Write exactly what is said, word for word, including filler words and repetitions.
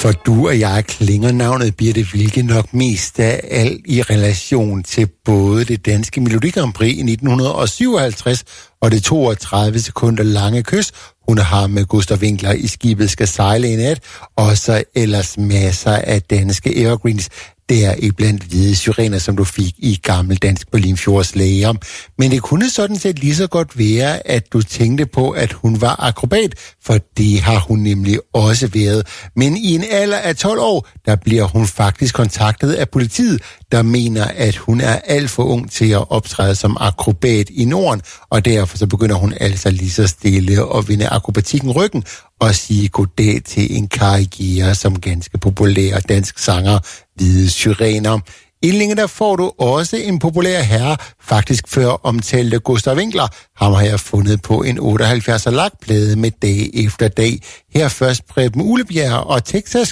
For du og jeg klinger navnet Birthe Wilke nok mest af alt i relation til både det danske Melodi Grand Prix i nitten syvoghalvtreds og det toogtredive sekunder lange kys, hun har med Gustav Winckler i Skibet skal sejle i nat, og så ellers masser af danske evergreens, der i blandt hvide syrener, som du fik i gammel dansk på Limfjords Læger. Men det kunne sådan set lige så godt være, at du tænkte på, at hun var akrobat, for det har hun nemlig også været. Men i en alder af tolv år, der bliver hun faktisk kontaktet af politiet, der mener, at hun er alt for ung til at optræde som akrobat i Norden, og derfor så begynder hun altså lige så stille at vinde akrobatikken ryggen og sige goddag til en karriere som ganske populær dansk sanger, Hvide Syrener. I linjen der får du også en populær herre, faktisk før omtalte Gustav Winckler. Ham har jeg fundet på en otteoghalvfjerdser lakplade med Dag efter dag. Her først Preben Uglebjerg og Texas